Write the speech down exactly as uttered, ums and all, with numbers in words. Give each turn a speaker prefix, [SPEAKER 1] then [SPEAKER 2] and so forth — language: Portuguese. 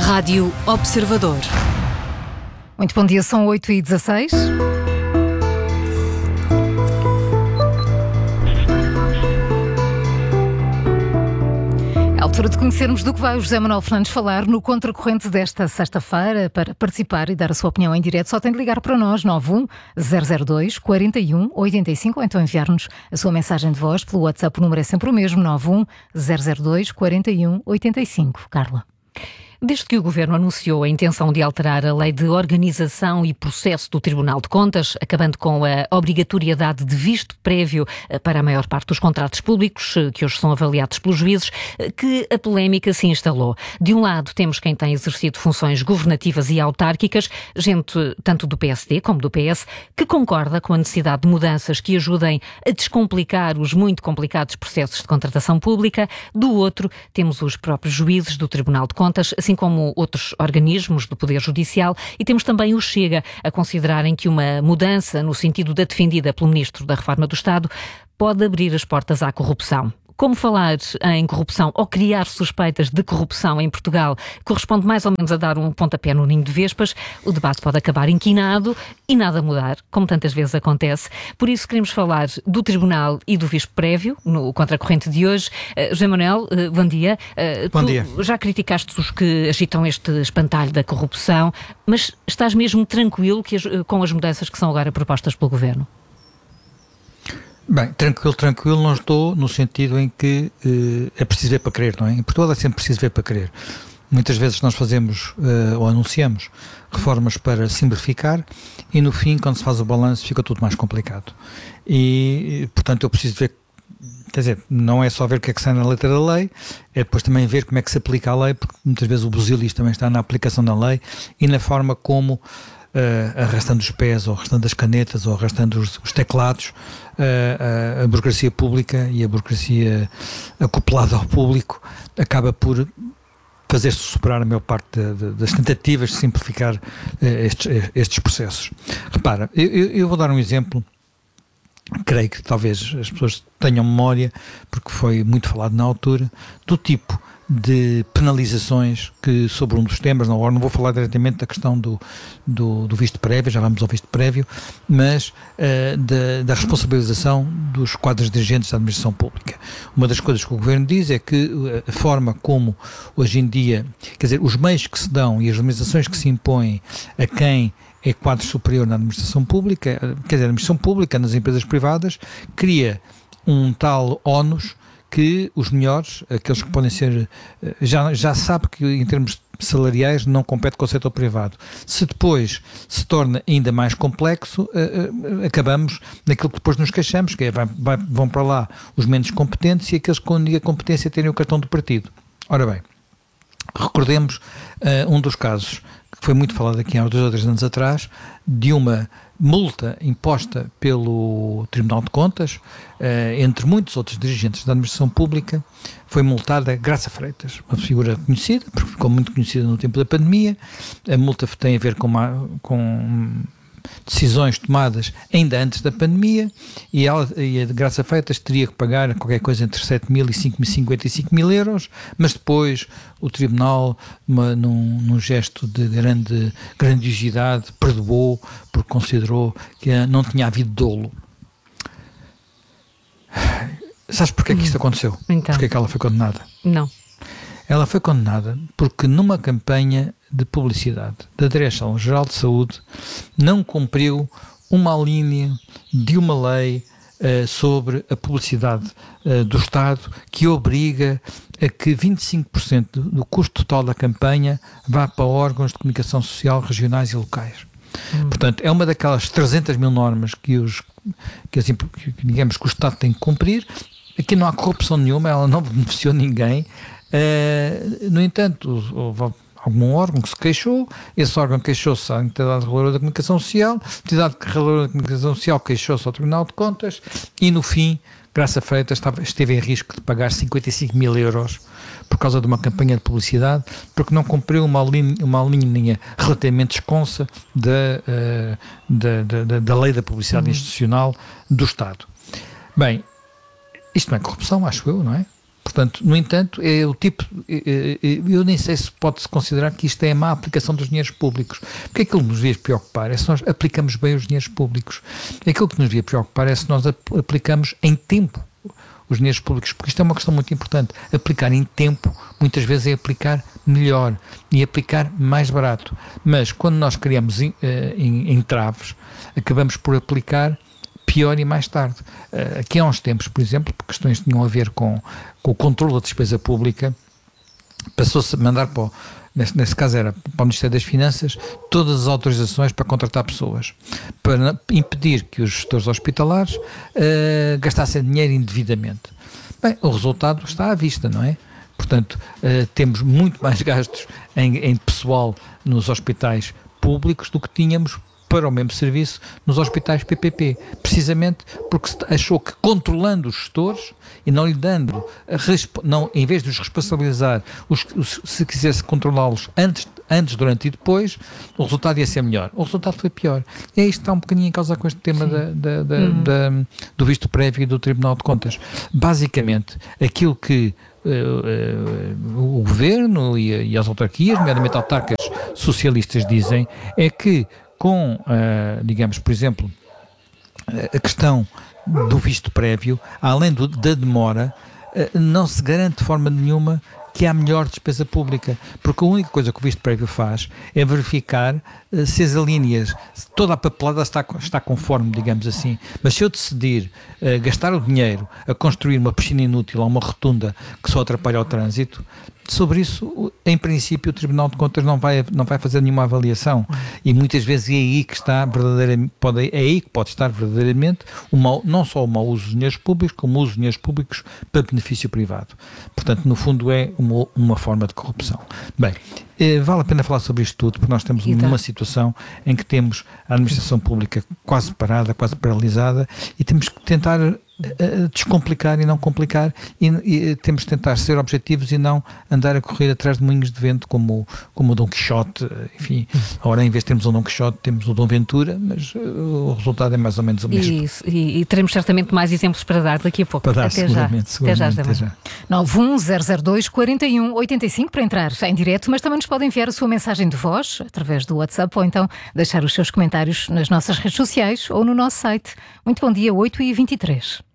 [SPEAKER 1] Rádio Observador.
[SPEAKER 2] Muito bom dia, são oito e dezasseis. É a altura de conhecermos do que vai o José Manuel Fernandes falar no Contracorrente desta sexta-feira. Para participar e dar a sua opinião em direto, só tem de ligar para nós, nove um zero zero dois, quatro um oito cinco, ou então enviar-nos a sua mensagem de voz pelo WhatsApp. O número é sempre o mesmo, nove um zero zero dois, quatro um oito cinco. Carla.
[SPEAKER 3] Desde que o Governo anunciou a intenção de alterar a Lei de Organização e Processo do Tribunal de Contas, acabando com a obrigatoriedade de visto prévio para a maior parte dos contratos públicos, que hoje são avaliados pelos juízes, que a polémica se instalou. De um lado, temos quem tem exercido funções governativas e autárquicas, gente tanto do P S D como do P S, que concorda com a necessidade de mudanças que ajudem a descomplicar os muito complicados processos de contratação pública. Do outro, temos os próprios juízes do Tribunal de Contas, assim como outros organismos do Poder Judicial, e temos também o Chega a considerarem que uma mudança no sentido da defendida pelo Ministro da Reforma do Estado pode abrir as portas à corrupção. Como falar em corrupção ou criar suspeitas de corrupção em Portugal corresponde mais ou menos a dar um pontapé no ninho de vespas, o debate pode acabar inquinado e nada mudar, como tantas vezes acontece. Por isso queremos falar do Tribunal e do visto prévio no Contracorrente de hoje. Uh, José Manuel, uh, bom dia. Uh,
[SPEAKER 4] bom dia.
[SPEAKER 3] Já criticaste os que agitam este espantalho da corrupção, mas estás mesmo tranquilo que as, com as mudanças que são agora propostas pelo Governo?
[SPEAKER 4] Bem, tranquilo, tranquilo não estou, no sentido em que uh, é preciso ver para crer, não é? Em Portugal é sempre preciso ver para crer. Muitas vezes nós fazemos uh, ou anunciamos reformas para simplificar e no fim, quando se faz o balanço, fica tudo mais complicado. E, portanto, eu preciso ver, quer dizer, não é só ver o que é que sai na letra da lei, é depois também ver como é que se aplica a lei, porque muitas vezes o busilis também está na aplicação da lei e na forma como, Uh, arrastando os pés, ou arrastando as canetas, ou arrastando os, os teclados, uh, uh, a burocracia pública e a burocracia acoplada ao público acaba por fazer-se superar a maior parte de, de, das tentativas de simplificar uh, estes, estes processos. Repara, eu, eu vou dar um exemplo, creio que talvez as pessoas tenham memória, porque foi muito falado na altura, do tipo de penalizações que sobre um dos temas, não, não vou falar diretamente da questão do, do, do visto prévio, já vamos ao visto prévio, mas uh, da, da responsabilização dos quadros dirigentes da administração pública. Uma das coisas que o Governo diz é que a forma como hoje em dia, quer dizer, os meios que se dão e as limitações que se impõem a quem é quadro superior na administração pública, quer dizer, a administração pública nas empresas privadas, cria um tal ónus que os melhores, aqueles que podem ser, já, já sabe que em termos salariais não compete com o setor privado. Se depois se torna ainda mais complexo, uh, uh, acabamos naquilo que depois nos queixamos, que é, vai, vai, vão para lá os menos competentes e aqueles que com a competência terem o cartão do partido. Ora bem, recordemos uh, um dos casos que foi muito falado aqui há dois ou três anos atrás, de uma multa imposta pelo Tribunal de Contas, eh, entre muitos outros dirigentes da administração pública, foi multada Graça Freitas, uma figura conhecida, porque ficou muito conhecida no tempo da pandemia. A multa tem a ver com, uma, com decisões tomadas ainda antes da pandemia, e, ela, e a Graça Freitas teria que pagar qualquer coisa entre sete mil e cinquenta e cinco mil euros, mas depois o Tribunal, uma, num, num gesto de grande grandiosidade, perdoou, porque considerou que não tinha havido dolo. Sabes porquê que isto aconteceu?
[SPEAKER 3] Então.
[SPEAKER 4] Porquê que ela foi condenada?
[SPEAKER 3] Não.
[SPEAKER 4] Ela foi condenada porque numa campanha de publicidade da Direção-Geral de Saúde não cumpriu uma linha de uma lei uh, sobre a publicidade uh, do Estado que obriga a que vinte e cinco por cento do, do custo total da campanha vá para órgãos de comunicação social regionais e locais. Hum. Portanto, é uma daquelas trezentas mil normas que, os, que, assim, que, digamos, que o Estado tem que cumprir. Aqui não há corrupção nenhuma, ela não beneficiou ninguém. Uh, no entanto, houve algum órgão que se queixou, esse órgão queixou-se à Entidade Reguladora da Comunicação Social, a Entidade Reguladora da Comunicação Social queixou-se ao Tribunal de Contas e, no fim, Graça Freitas estava, esteve em risco de pagar cinquenta e cinco mil euros por causa de uma campanha de publicidade, porque não cumpriu uma linha, uma linha relativamente esconsa da, uh, da, da, da lei da publicidade uhum. institucional do Estado. Bem, isto não é corrupção, acho eu, não é? Portanto, no entanto, é o tipo, eu nem sei se pode-se considerar que isto é a má aplicação dos dinheiros públicos. Porque aquilo que nos devia preocupar é se nós aplicamos bem os dinheiros públicos. Aquilo que nos devia preocupar é se nós aplicamos em tempo os dinheiros públicos, porque isto é uma questão muito importante. Aplicar em tempo, muitas vezes, é aplicar melhor e aplicar mais barato. Mas quando nós criamos entraves, acabamos por aplicar pior e mais tarde. Uh, aqui há uns tempos, por exemplo, por questões que tinham a ver com, com o controle da despesa pública, passou-se a mandar para o, nesse, nesse caso era para o Ministério das Finanças, todas as autorizações para contratar pessoas, para impedir que os gestores hospitalares uh, gastassem dinheiro indevidamente. Bem, o resultado está à vista, não é? Portanto, uh, temos muito mais gastos em, em pessoal nos hospitais públicos do que tínhamos para o mesmo serviço nos hospitais P P P, precisamente porque se achou que controlando os gestores e não lhe dando, não, em vez de os responsabilizar, os, os, se quisesse controlá-los antes, antes, durante e depois, o resultado ia ser melhor. O resultado foi pior. E aí está um bocadinho em causa com este tema da, da, da, hum. da, do visto prévio e do Tribunal de Contas. Basicamente, aquilo que uh, uh, o Governo e, e as autarquias, nomeadamente autarcas socialistas, dizem é que com, uh, digamos, por exemplo, a questão do visto prévio, além do, da demora, uh, não se garante de forma nenhuma que há melhor despesa pública, porque a única coisa que o visto prévio faz é verificar uh, se as alíneas, se toda a papelada está, está conforme, digamos assim. Mas se eu decidir uh, gastar o dinheiro a construir uma piscina inútil ou uma rotunda que só atrapalha o trânsito, sobre isso, em princípio, o Tribunal de Contas não vai, não vai fazer nenhuma avaliação e muitas vezes é aí que está verdadeiramente, pode, é aí que pode estar verdadeiramente o mau, não só o mau uso dos dinheiros públicos, como o uso dos dinheiros públicos para benefício privado. Portanto, no fundo é uma, uma forma de corrupção. Bem, eh, vale a pena falar sobre isto tudo, porque nós estamos então numa situação em que temos a administração pública quase parada, quase paralisada, e temos que tentar a descomplicar e não complicar e, e temos de tentar ser objetivos e não andar a correr atrás de moinhos de vento como, como o Dom Quixote, enfim, agora em vez de termos o Dom Quixote temos o Dom Ventura, mas uh, o resultado é mais ou menos o mesmo.
[SPEAKER 3] Isso, e, e teremos certamente mais exemplos para dar daqui a pouco.
[SPEAKER 4] Para dar,
[SPEAKER 3] até
[SPEAKER 4] seguramente,
[SPEAKER 3] já.
[SPEAKER 4] seguramente,
[SPEAKER 3] até já,
[SPEAKER 2] nove um zero zero dois, quatro um oito cinco para entrar em direto, mas também nos pode enviar a sua mensagem de voz através do WhatsApp ou então deixar os seus comentários nas nossas redes sociais ou no nosso site. Muito bom dia, oito e vinte e três.